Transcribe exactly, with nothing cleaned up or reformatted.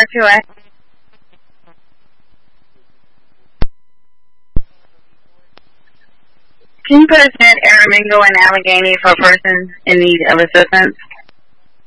to it. Can you put us in Aramingo and Allegheny for a person in need of assistance?